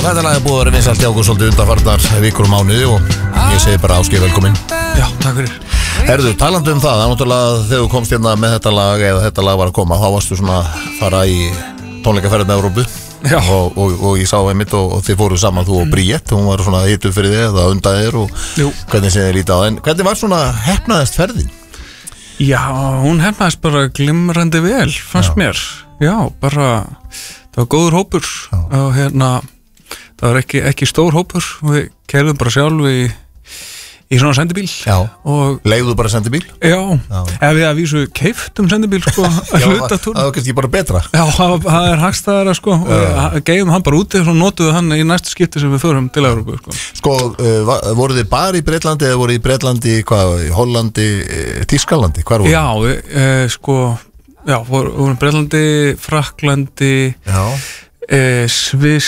þetta lag búið að vera vinsælt hjá okkur svolítið undanfarnar vikur og mánuði og ég segi bara Ásgeir velkomin. Já, takk fyrir. Herðu, talandi það er náttúrulega þegar þú komst hérna með þetta lag eða þetta lag var að koma, þá varstu svona að fara í tónleikaferð með Evrópu. Já. Og ég sá einmitt og þið fóruð saman, þú og Bríett, hún var svona hitu fyrir þig eða undan þér og hvernig sem þið lítið á. En hvernig var svona heppnaðist ferðin? Já, hún heppnaðist bara glimrandi vel, fannst mér. Já, bara, það var góður hópur og það var ekki stór hópur og við keyrðum bara sjálf í svona sendibíl. Já, og leigðu bara sendibíl? Já. Ef við að vísu keyptum sendibíl, sko, að hlutatúr. Það var kannski bara betra. Já, það hagstæðara, sko, og geifum hann bara úti og notuðu hann í næstu skipti sem við förum til Evrópu, sko. Sko, voruð þið bara í Bretlandi eða voruð í Bretlandi, í Hollandi, Þýskalandi, hvar voruð? Já, Já, vorum Bretlandi, Frakklandi, Sviss,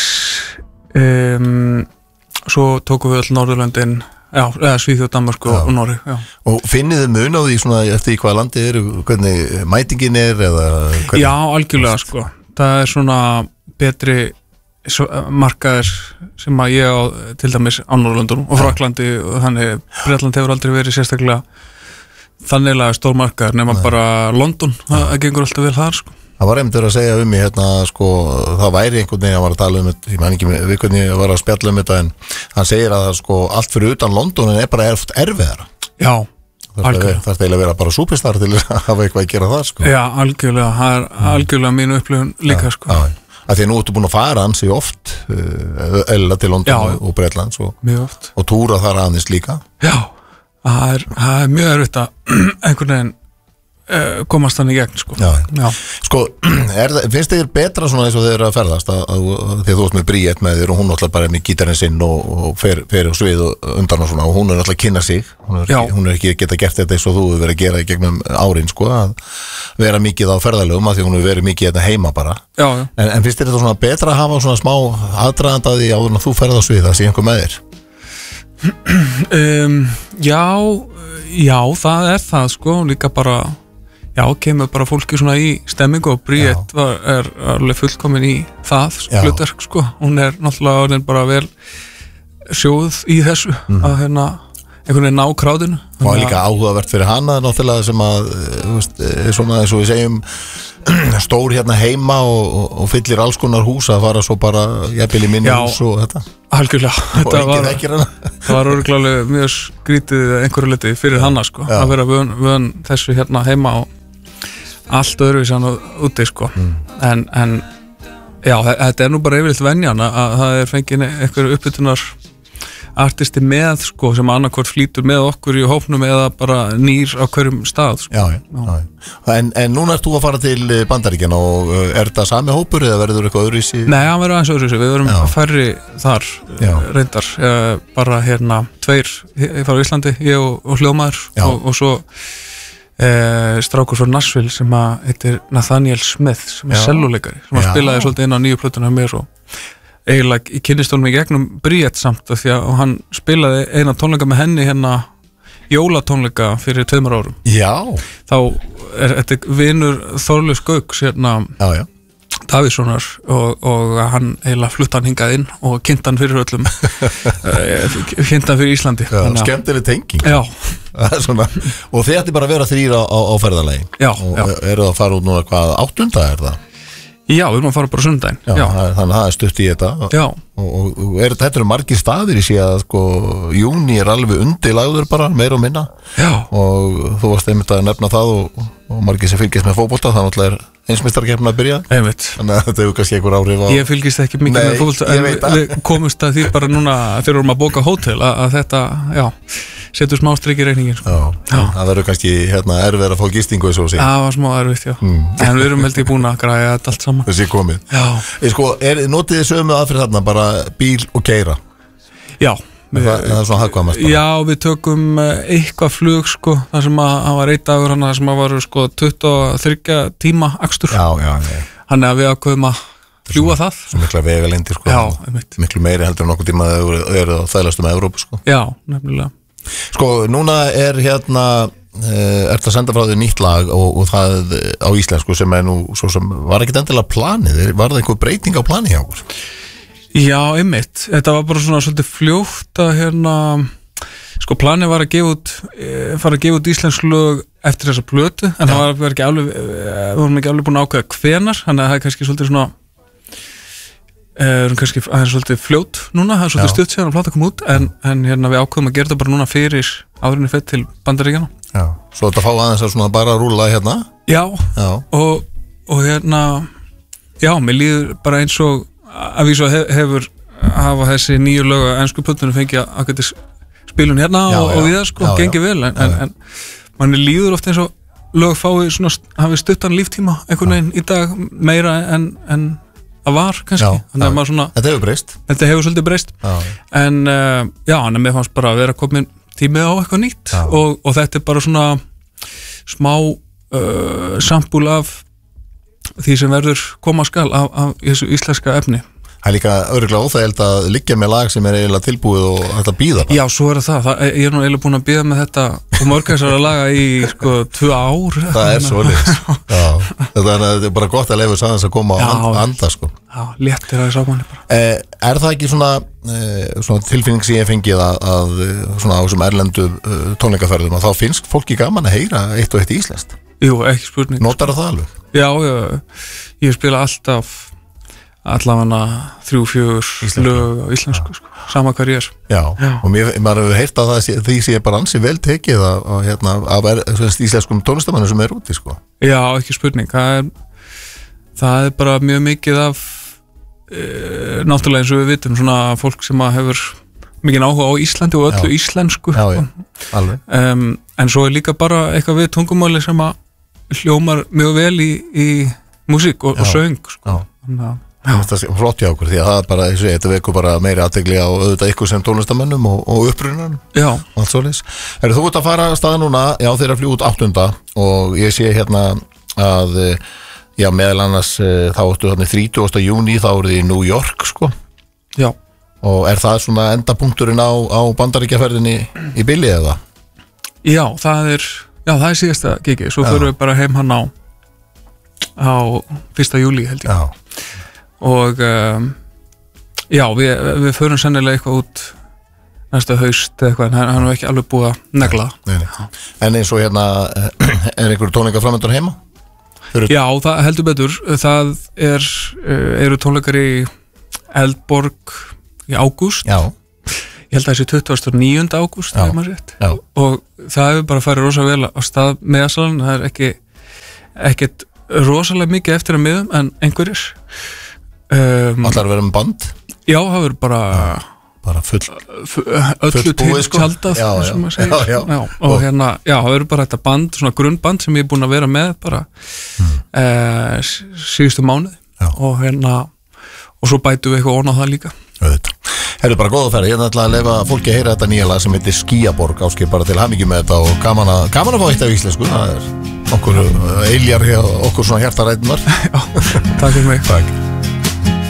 svo tókum við öll Norðurlöndin, eða Svíþjóð, Danmörk og Noreg. Og finnið þið mun á því svona eftir í hvaða landi hvernig mætingin eða hvernig? Já, algjörlega, sko. Það svona betri markaðir sem að ég á til dæmis á Norðurlöndunum og Frakklandi og þannig Bretland hefur aldrei verið sérstaklega þanniglega stór markaður nema bara London, það gengur alltaf vel þar, sko. Það var einmitt að segja mig sko, það væri einhvern veginn að var að tala þetta, ég man ekki við hvernig ég var að spjalla þetta en hann segir að sko, allt fyrir utan London bara erfiðara. Já, algjörlega. Það eiginlega að vera bara súperstar til að hafa eitthvað að gera það, sko. Já, algjörlega, það algjörlega mínu upplifun líka, sko. Af því að nú ertu búin að fara ansi oft eða til London og Bretlands og túra þar aðeins líka. Já, það er mjög erfitt að einhvern veginn komast hann í gegn, sko. Já. Sko, finnst þér betra svona eins og þeir eru að ferðast því að þú ert með Bríett með þér og hún náttúrulega bara með gítarinn sinn og fer á svið undan og svona og hún náttúrulega að kynna sig hún ekki geta gert þetta eins og þú hefur verið að gera í gegnum árin, sko, að vera mikið á ferðalögum að því hún hefur verið mikið þetta heima bara. Já. En finnst þér þetta svona betra að hafa svona smá aðdraganda því áður en þú ferð á svið það sé einhver með þér? Já, það er það, sko, líka bara kemur bara fólki svona í stemmingu og Bríett er alveg fullkomin í það hlutverk, sko, hún er náttúrulega orðin bara vel sjóð í þessu að einhvern veginn ná krádinu. Og líka áhugavert fyrir hana náttúrulega sem að svona eins og við segjum stór hérna heima og fyllir alls konar hús að fara svo bara jafnvel í minni hús og þetta. Algjörlega, það var örgulega mjög skrítið einhverju liti fyrir hana, sko, að vera vön þessu hérna heima og allt öðruvísan úti, sko. En já, þetta nú bara yfirleitt venjan að það fengið einhverju uppbytunar artisti með, sko, sem annarkvort flýtur með okkur í hópnum eða bara nýr á hverjum stað, sko. Já. En núna ert þú að fara til Bandaríkjanna og er það sami hópur eða verður eitthvað öðruvísi? Nei, hann verður aðeins öðruvísi, við verum færri þar reyndar, bara tveir frá Íslandi, ég og hljómaður og svo strákur frá Nashville sem heitir Nathaniel Smith sem selluleikari, sem spilaði svolítið inn á nýju plötuna mér og eiginlega í kynnistónum í gegnum Bríett samt af því að hann spilaði eina tónleika með henni jólatónleika fyrir 2 árum. Já. Þá þetta vinur Þorleifs Gauks Davíðssonar og hann eiginlega flutt hann hingað inn og kynnt hann fyrir öllum kynnt hann fyrir Íslandi. Skemmtileg tenging. Já. Og þið ætti bara að vera 3 á ferðalagi. Já. Og eru það að fara út núna hvað 8. er það? Já, við erum að fara bara sundaginn. Já. Þannig að það er stutt í þetta. Já. Og þetta eru margir staðir í sig að sko júni er alveg undilagður bara, meira og minna. Já. Og þú varst einmitt að nefna það og margir sem fylgjast með fótbolta, það náttúrulega er heimsmeistarkeppnin að byrja. Einmitt. Þannig að þetta hefur kannski einhver áhrif á. Ég fylgist ekki mikið með fótbolta, en við komumst að því bara núna þegar við erum að bóka hótel að þetta, setur smá strik í reikningin. Já. Það verður kannski erfiðara að fá gistingu eins og sig. Það var smá erfitt, já. En við erum held ég búin að græja þetta allt saman. Þessi komið. Já. Sko, notið þið sömu aðferð þarna bara bíl og keyra? Já. Það er svona hagkvæmast bara. Já, við tökum eitthvað flug, sko, þar sem að var 1 dagur þar sem að var, sko, 23 tíma akstur. Já. Þannig að við ákveðum að fljúga það. Svo mikla vegalengdir, sko. Já, miklu meiri heldur en nokkuð tíma að þau eru á þægilegastum Evrópu, sko. Já, nefnilega. Sko, núna er það senda frá því nýtt lag og það á íslensku sem nú svo sem var ekkert endilega planið. Var það einhver breyting á plani hjá okkur? Já, einmitt, þetta var bara svona svolítið fljótt að hérna, sko planið var að gefa út íslensk lög eftir þessa plötu, en það var ekki alveg, við vorum ekki alveg búin að ákveða hvenar, þannig að það er kannski svolítið svona, kannski aðeins svolítið fljótt núna, það er svolítið stutt síðan að plata kom út, en hérna við ákveðum að gera þetta bara núna fyrir áðurinni fett til Bandaríkjanna. Já, svo þetta fá aðeins að svona bara rúlla hérna. Já. Og hérna, já, mér líður bara eins og að vísu hefur hafa þessi nýju lög að ensku plötunum fengið að geta spilun hérna og við það sko, gengið vel, en manni líður oft eins og lög fái svona, hafi stuttan líftíma einhvern veginn í dag meira en að var kannski, þannig að maður svona þetta hefur svolítið breyst en já, en mér fannst bara að vera komin tímið á eitthvað nýtt og þetta er bara svona smá sambúl af því sem verður koma skal af þessu íslenska efni. Það er líka örugglega óþægilegt að liggja með lag sem er eiginlega tilbúið og þetta býða bara. Já, svo er það, ég er nú eiginlega búin að býða með þetta og mörgæsara laga í sko 2 ár. Það er svoleiðis. Þetta er bara gott að leifa saðans að koma og anda sko. Já, léttir að það sámanni bara. Er það ekki svona tilfinning sem ég fengið að svona á þessum erlendu tónleikaferðum að þá finnst fólki gaman að heyra eitt og eitt íslenskt? Jú, ekki spurning. Notar það alveg? Já, ég spila alltaf allavega 3-4 lög á íslensku sko, sama hver ég er. Já. Og maður hefur heyrt að því sé bara ansi vel tekið af íslenskum tónlistamannum sem er úti sko. Já, ekki spurning. Það er bara mjög mikið af náttúrulega eins og við vitum svona fólk sem hefur mikið áhuga á Íslandi og öllu íslensku. Já, alveg. En svo er líka bara eitthvað við tungumáli sem að hljómar mjög vel í músík og söng sko. Það er flott hjá okkur því að það er bara, þetta vekur bara meiri athygli á auðvitað ykkur sem tónlistamönnum og upprunanum og allt svoleiðis. Þú ert að fara að staða núna, já þeir að fljúa út 8. og ég sé hérna að já meðal annars þá ertu þarna 30. júní þá eru þið í New York sko. Já. Og er það svona endapunkturinn á Bandaríkjaferðinni í bili eða? Já, það er síðasta gigi, svo förum við bara heim hann á 1. júlí held ég. Já. Og já, við förum sennilega eitthvað út næsta haust eitthvað, en hann er ekki alveg búið að negla. Nei. En eins og hérna er einhverju tónleikar framöndan heima? Já, það heldur betur. Það eru tónleikar í Eldborg í ágúst. Já. Ég held að þessi 29. ágúst þegar maður rétt. Já. Og það hefur bara farið rosa vel á stað með salin. Það er ekkert rosalega mikið eftir að miðum en einhverjir. Allar að vera með band? Já, það verður bara öllu til tjaldað sem maður segir. Já. Og hérna, það verður bara þetta band, svona grunnband sem ég er búin að vera með bara síðustu mánuði og hérna og svo bætum við eitthvað ón á það líka. Það er bara góð að ferða, ég er náttúrulega að leyfa fólki að heyra þetta nýja lag sem heitir Skíaborg, áskil bara til hamingju með þetta og gaman að fá eitt af íslensku, það er okkur eiljar hjá okkur svona hjartarætunar. Já, takk fyrir mig. Takk.